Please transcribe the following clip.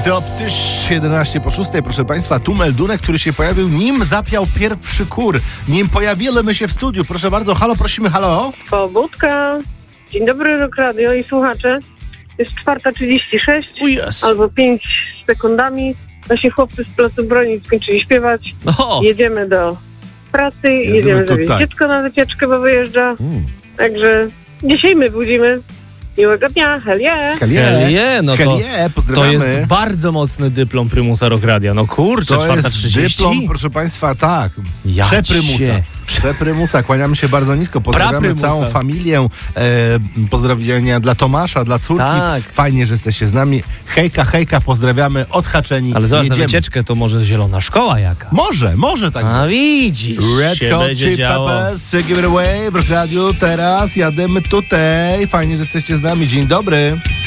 Top Tyś 11 po 6, proszę Państwa, tu meldunek, który się pojawił, nim zapiał pierwszy kur, nim pojawimy się w studiu. Proszę bardzo, halo, prosimy, halo. Pobudka. Dzień dobry, Rock Radio i słuchacze. Jest 4:36, albo 5 z sekundami. Nasi chłopcy z Placu Broni skończyli śpiewać. Jedziemy do pracy, jedziemy zawieźć dziecko na wycieczkę, bo wyjeżdża. Także dzisiaj my budzimy. Miłego dnia, hell yeah! No pozdrawiamy. To jest bardzo mocny dyplom prymusa Rock Radia. No kurczę, 4:30. To jest dyplom, proszę Państwa, tak. Przeprymusa. Kłaniamy się bardzo nisko. Pozdrawiamy całą familię. Pozdrowienia dla Tomasza, dla córki. Tak. Fajnie, że jesteście z nami. Hejka, pozdrawiamy, odhaczeni. Ale zobacz, na wycieczkę to może zielona szkoła jaka? Może tak. A widzisz, Red Hot Chili Peppers, Give It Away w Rock Radio. Teraz jademy tutaj. Fajnie, że jesteście z nami. Dzień dobry.